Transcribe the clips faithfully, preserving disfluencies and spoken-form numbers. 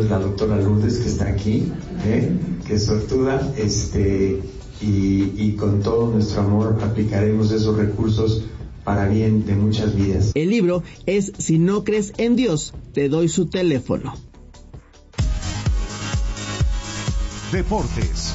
la doctora Lourdes, que está aquí, ¿eh? que es sortuda, este, y, y con todo nuestro amor aplicaremos esos recursos para bien de muchas vidas. El libro es Si no crees en Dios, te doy su teléfono. Deportes.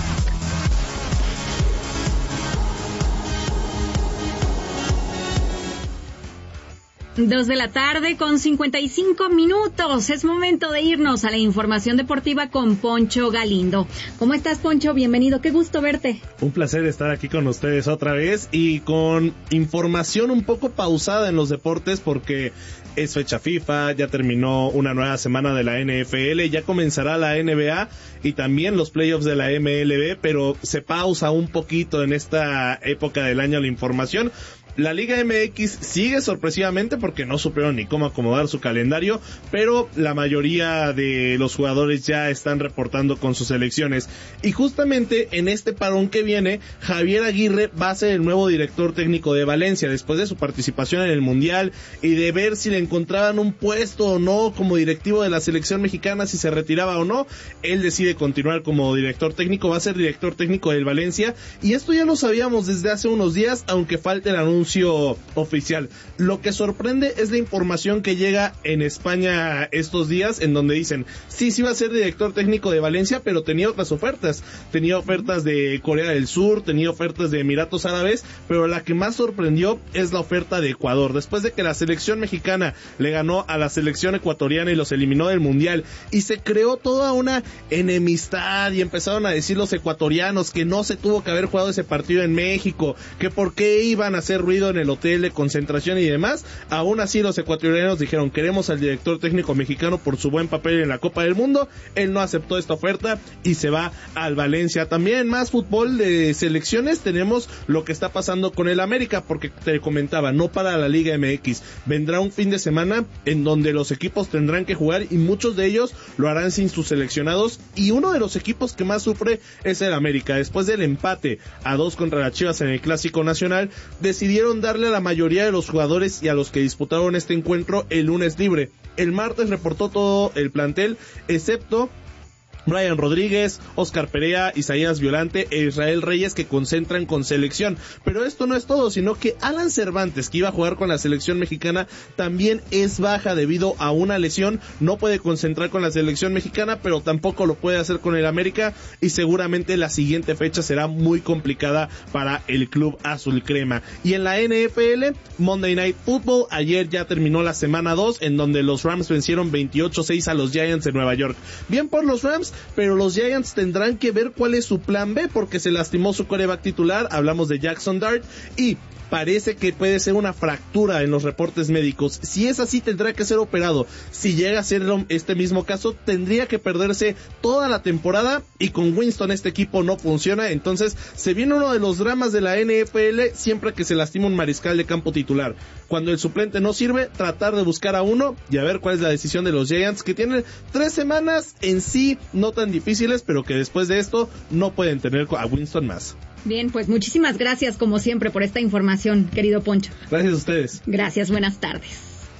Dos de la tarde con cincuenta y cinco minutos. Es momento de irnos a la información deportiva con Poncho Galindo. ¿Cómo estás, Poncho? Bienvenido, qué gusto verte. Un placer estar aquí con ustedes otra vez y con información un poco pausada en los deportes porque es fecha FIFA, ya terminó una nueva semana de la N F L, ya comenzará la N B A y también los playoffs de la M L B, pero se pausa un poquito en esta época del año la información. La Liga M X sigue sorpresivamente porque no supieron ni cómo acomodar su calendario, pero la mayoría de los jugadores ya están reportando con sus selecciones. Y justamente en este parón que viene, Javier Aguirre va a ser el nuevo director técnico de Valencia, después de su participación en el Mundial y de ver si le encontraban un puesto o no como directivo de la selección mexicana, si se retiraba o no. Él decide continuar como director técnico, va a ser director técnico del Valencia, y esto ya lo sabíamos desde hace unos días, aunque falte el anuncio oficial. Lo que sorprende es la información que llega en España estos días, en donde dicen, sí, sí va a ser director técnico de Valencia, pero tenía otras ofertas. Tenía ofertas de Corea del Sur, tenía ofertas de Emiratos Árabes, pero la que más sorprendió es la oferta de Ecuador. Después de que la selección mexicana le ganó a la selección ecuatoriana y los eliminó del Mundial, y se creó toda una enemistad, y empezaron a decir los ecuatorianos que no se tuvo que haber jugado ese partido en México, que por qué iban a hacer ruido en el hotel de concentración y demás. Aún así los ecuatorianos dijeron, queremos al director técnico mexicano por su buen papel en la Copa del Mundo. Él no aceptó esta oferta y se va al Valencia. También en más fútbol de selecciones tenemos lo que está pasando con el América, porque te comentaba, no para la Liga M X, vendrá un fin de semana en donde los equipos tendrán que jugar y muchos de ellos lo harán sin sus seleccionados, y uno de los equipos que más sufre es el América. Después del empate a dos contra las Chivas en el Clásico Nacional, decidieron darle a la mayoría de los jugadores y a los que disputaron este encuentro el lunes libre. El martes reportó todo el plantel, excepto Brian Rodríguez, Oscar Perea, Isaías Violante e Israel Reyes, que concentran con selección. Pero esto no es todo, sino que Alan Cervantes, que iba a jugar con la selección mexicana, también es baja debido a una lesión. No puede concentrar con la selección mexicana, pero tampoco lo puede hacer con el América, y seguramente la siguiente fecha será muy complicada para el club azul crema. Y en la N F L, Monday Night Football, ayer ya terminó la semana dos, en donde los Rams vencieron veintiocho seis a los Giants de Nueva York. Bien por los Rams, pero los Giants tendrán que ver cuál es su plan B, porque se lastimó su quarterback titular. Hablamos de Jackson Dart, y parece que puede ser una fractura en los reportes médicos. Si es así, tendrá que ser operado. Si llega a ser este mismo caso, tendría que perderse toda la temporada, y con Winston este equipo no funciona. Entonces se viene uno de los dramas de la N F L siempre que se lastima un mariscal de campo titular. Cuando el suplente no sirve, tratar de buscar a uno y a ver cuál es la decisión de los Giants, que tienen tres semanas en sí no tan difíciles, pero que después de esto no pueden tener a Winston más. Bien, pues muchísimas gracias como siempre por esta información, querido Poncho. Gracias a ustedes. Gracias, buenas tardes.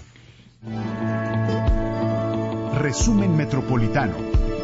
Resumen Metropolitano.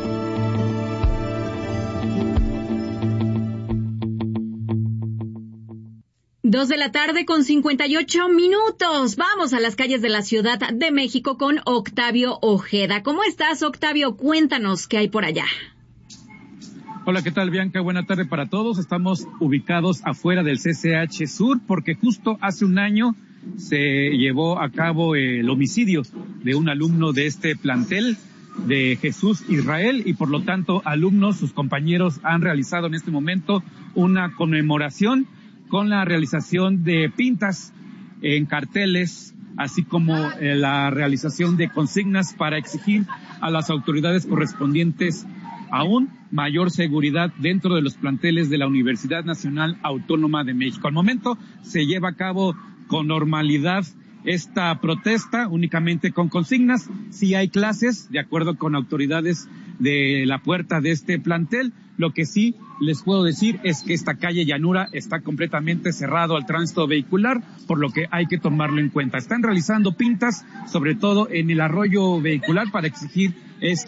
Dos de la tarde con cincuenta y ocho minutos. Vamos a las calles de la Ciudad de México con Octavio Ojeda. ¿Cómo estás, Octavio? Cuéntanos qué hay por allá. Hola, ¿qué tal, Bianca? Buena tarde para todos. Estamos ubicados afuera del C C H Sur porque justo hace un año se llevó a cabo el homicidio de un alumno de este plantel, de Jesús Israel, y por lo tanto alumnos, sus compañeros han realizado en este momento una conmemoración con la realización de pintas en carteles, así como eh, la realización de consignas para exigir a las autoridades correspondientes aún mayor seguridad dentro de los planteles de la Universidad Nacional Autónoma de México. Al momento se lleva a cabo con normalidad esta protesta, únicamente con consignas. Sí hay clases, de acuerdo con autoridades de la puerta de este plantel. Lo que sí les puedo decir es que esta calle Llanura está completamente cerrado al tránsito vehicular, por lo que hay que tomarlo en cuenta. Están realizando pintas, sobre todo en el arroyo vehicular, para exigir este